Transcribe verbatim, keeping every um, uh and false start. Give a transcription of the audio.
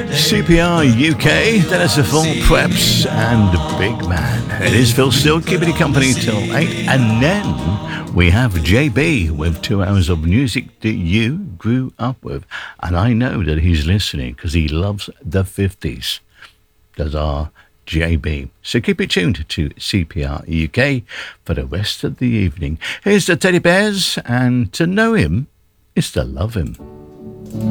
C P R U K, Dennis Full Preps and Big Man. It is Phil Steele keeping you company till eight, and then we have J B with two hours of music that you grew up with, and I know that he's listening because he loves the fifties. Does our J B. So keep it tuned to C P R U K for the rest of the evening. Here's the Teddy Bears, and to know him is to love him.